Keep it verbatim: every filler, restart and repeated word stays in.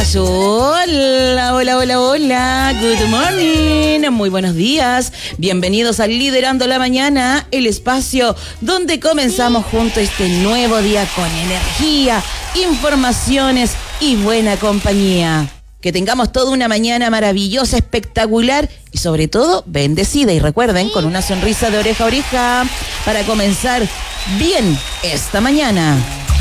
Hola, hola, hola, hola. Good morning. Muy buenos días. Bienvenidos a Liderando la Mañana, el espacio donde comenzamos junto este nuevo día con energía, informaciones y buena compañía. Que tengamos toda una mañana maravillosa, espectacular y sobre todo bendecida. Y recuerden, con una sonrisa de oreja a oreja para comenzar bien esta mañana.